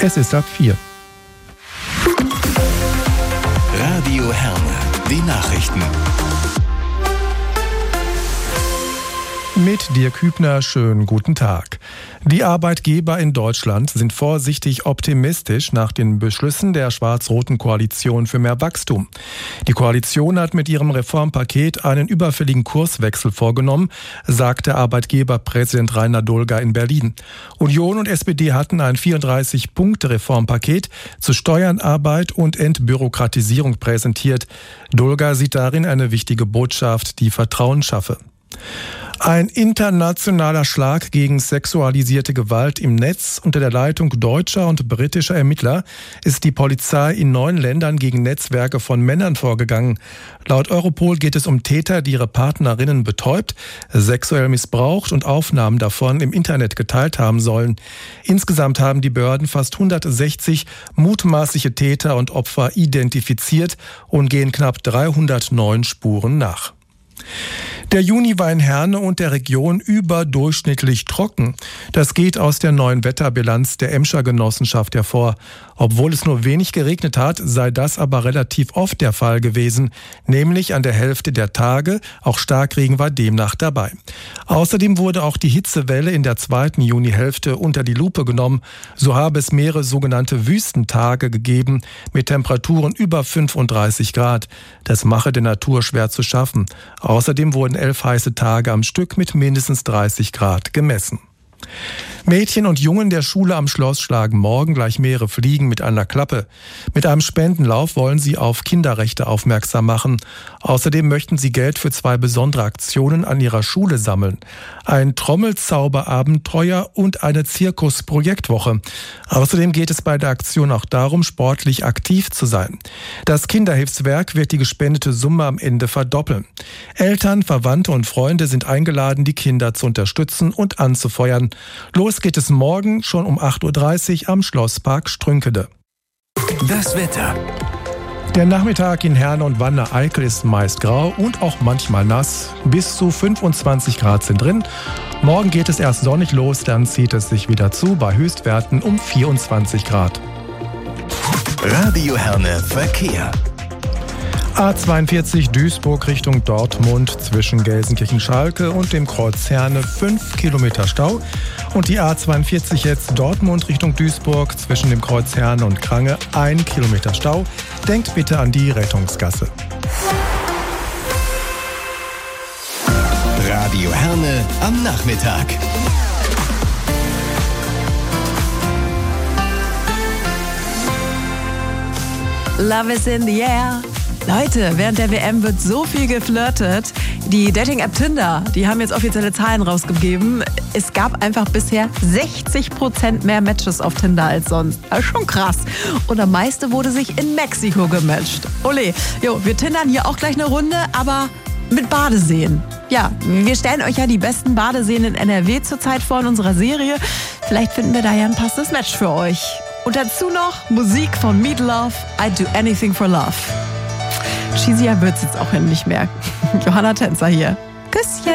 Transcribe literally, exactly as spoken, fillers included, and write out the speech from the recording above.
Es ist ab vier. Radio Herne, die Nachrichten. Mit Dirk Hübner, schönen guten Tag. Die Arbeitgeber in Deutschland sind vorsichtig optimistisch nach den Beschlüssen der schwarz-roten Koalition für mehr Wachstum. Die Koalition hat mit ihrem Reformpaket einen überfälligen Kurswechsel vorgenommen, sagte Arbeitgeberpräsident Rainer Dulger in Berlin. Union und S P D hatten ein vierunddreißig-Punkte-Reformpaket zu Steuern, Arbeit und Entbürokratisierung präsentiert. Dulger sieht darin eine wichtige Botschaft, die Vertrauen schaffe. Ein internationaler Schlag gegen sexualisierte Gewalt im Netz. Unter der Leitung deutscher und britischer Ermittler ist die Polizei in neun Ländern gegen Netzwerke von Männern vorgegangen. Laut Europol geht es um Täter, die ihre Partnerinnen betäubt, sexuell missbraucht und Aufnahmen davon im Internet geteilt haben sollen. Insgesamt haben die Behörden fast hundertsechzig mutmaßliche Täter und Opfer identifiziert und gehen knapp dreihundertneun Spuren nach. Der Juni war in Herne und der Region überdurchschnittlich trocken. Das geht aus der neuen Wetterbilanz der Emscher Genossenschaft hervor. Obwohl es nur wenig geregnet hat, sei das aber relativ oft der Fall gewesen, nämlich an der Hälfte der Tage. Auch Starkregen war demnach dabei. Außerdem wurde auch die Hitzewelle in der zweiten Junihälfte unter die Lupe genommen. So habe es mehrere sogenannte Wüstentage gegeben mit Temperaturen über fünfunddreißig Grad. Das mache der Natur schwer zu schaffen. Außerdem wurden elf heiße Tage am Stück mit mindestens dreißig Grad gemessen. Mädchen und Jungen der Schule am Schloss schlagen morgen gleich mehrere Fliegen mit einer Klappe. Mit einem Spendenlauf wollen sie auf Kinderrechte aufmerksam machen. Außerdem möchten sie Geld für zwei besondere Aktionen an ihrer Schule sammeln. Ein Trommelzauberabenteuer und eine Zirkusprojektwoche. Außerdem geht es bei der Aktion auch darum, sportlich aktiv zu sein. Das Kinderhilfswerk wird die gespendete Summe am Ende verdoppeln. Eltern, Verwandte und Freunde sind eingeladen, die Kinder zu unterstützen und anzufeuern. Los geht es morgen schon um acht Uhr dreißig am Schlosspark Strünkede. Das Wetter. Der Nachmittag in Herne und Wanne-Eickel ist meist grau und auch manchmal nass. Bis zu fünfundzwanzig Grad sind drin. Morgen geht es erst sonnig los, dann zieht es sich wieder zu bei Höchstwerten um vierundzwanzig Grad. Radio Herne Verkehr. A zweiundvierzig Duisburg Richtung Dortmund zwischen Gelsenkirchen-Schalke und dem Kreuz Herne fünf Kilometer Stau. Und die A zweiundvierzig jetzt Dortmund Richtung Duisburg zwischen dem Kreuz Herne und Krange ein Kilometer Stau. Denkt bitte an die Rettungsgasse. Radio Herne am Nachmittag. Love is in the air. Leute, während der W M wird so viel geflirtet. Die Dating-App Tinder, die haben jetzt offizielle Zahlen rausgegeben. Es gab einfach bisher sechzig Prozent mehr Matches auf Tinder als sonst. Das ist schon krass. Und am meisten wurde sich in Mexiko gematcht. Ole, jo, wir tindern hier auch gleich eine Runde, aber mit Badeseen. Ja, wir stellen euch ja die besten Badeseen in N R W zurzeit vor in unserer Serie. Vielleicht finden wir da ja ein passendes Match für euch. Und dazu noch Musik von Meat Love, I'd Do Anything for Love. Cheesier wird's jetzt auch nicht mehr. Johanna Tänzer hier. Küsschen.